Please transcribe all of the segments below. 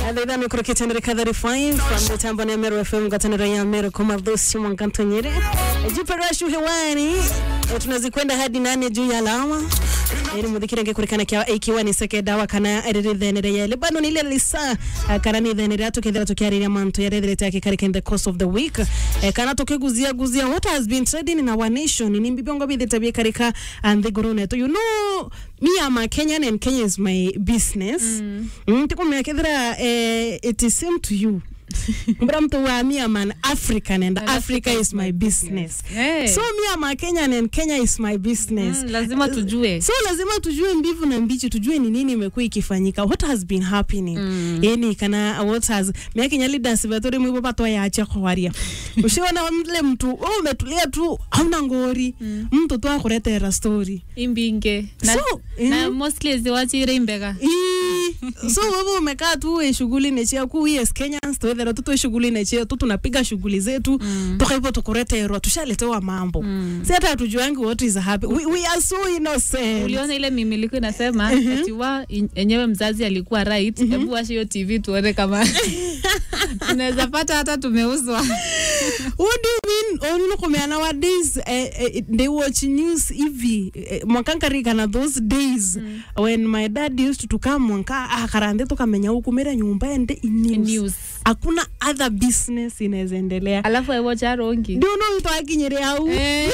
Adida mikroketendere kadari fine from the Tambone Mero FM katanera ya Mero kama dosi mwankantonyere. Jiperashu hewani. Tunazikwenda hadi 8 juu ya alama. Ili mudhikira ngekurikana kia ikiwa ni seke dawa kana eridhenere ya Lebanon ile lisa kana ni dhenere atu kedera tukiari ya manto ya redhere yake karika in the course of the week. Kana tokeguzia what has been trading in our nation ni mbibongo bidhetabia karika and the goroneto. You know me I'm a Kenyan and Kenya is my business. Tiko mekedra it is same to you. Mbramto wa me I'm an African and Africa is my business. Hey. So me I'm a Kenyan and Kenya is my business. Lazima tujue. So lazima tujue mbivu na mbichi, tujue ni nini imekuwa ikifanyika. What has been happening? Yani kana what has me Kenya leaders batori mwibo patwa ya acha kwaria. Ushiona mle mtu umetulia tu hauna ngori. Mtu tu akureta story. Imbinge. Na mostly ziwachire imbega. So wewe umekaa tu shughuli nechea ku yes Kenyans to there tu shughuli nechea tu tunapiga shughuli zetu toka hivyo tukureterwa tushaletewa mambo. Si hata tujuangi what is happening. We are so innocent. Uliona ile mimi nilikuwa nasema ati wa enyewe mzazi alikuwa right. Hebu washe hiyo TV tuone kama tunaweza pata hata tumeuzwa. What do you mean? Only nowadays they watch news hivi mwankankarika na those days when my dad used to come mwanka karande toka menya huku mera nyumba ende news. Hakuna other business inaendelea. Alafu ewo charongi. Ndio utakinyere au.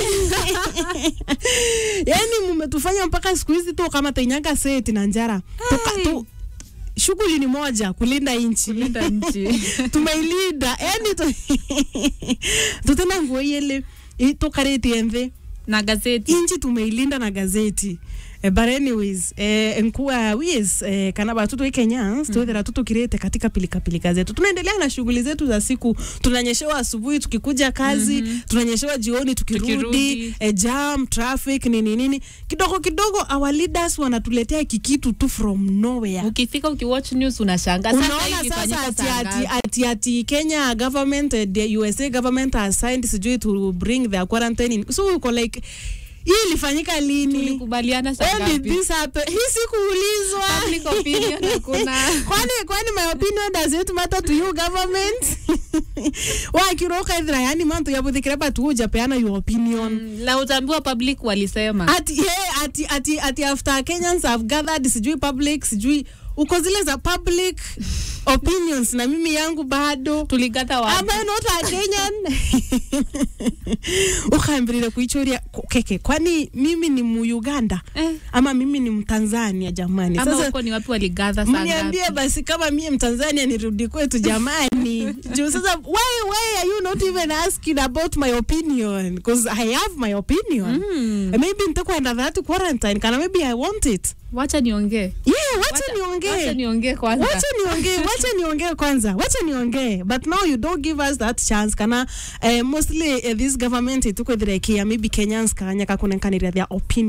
Yani mmetufanya mpaka siku hizi tu kama tenyanga seti na njara. Tu shughuli ni moja kulinda inchi. Tumeilinda. Yani tutena nguo ile itokareti enve na gazeti. Inchi tumeilinda na gazeti. But anyways, nkuwa kana batutu Kenyans tuwedera tutu kirete katika pilika zetu. Tunaendelea na shughuli zetu za siku. Tunanyeshewa asubuhi tukikuja kazi, tunanyeshewa jioni tukirudi, jam, traffic nini. Kidogo our leaders wanatuletea kikitu tu from nowhere. Ukifika ukiwatch news unashangaa sasa ati Kenya government, the USA government has signed sijui to bring their quarantine. So uko like hii ilifanyika lini? Tulikubaliana saa ngapi? When did this happen? Hii sikuulizwa. Public opinion hakuna. Kwani my opinion does it matter to you government? Wa kiroka idra yani manto ya budhikira tu ujapeana your opinion. La utambiwa public walisema. Ati after Kenyans have gathered sijui public sijui uko zile za public opinions na mimi yangu bado tuligata wapi? Am I not a Kenyan? Ukaambirira kuichoria keke kwani mimi ni Mu-Uganda ama mimi ni Mtanzania jamani. Sasa uko ni wapi waligather sana? Mniambie basi kama mimi Mtanzania nirudi kwetu jamani. Juu sasa why are you not even asking about my opinion? Because I have my opinion. Maybe nitakwenda that quarantine kana maybe I want it. Wacha niongee. Yeah, wacha niongee kwanza. Wacha niongee. But now you don't give us that chance. Kana mostly this government ituko direki maybe Kenyans kanya kakunenkanira their opinion.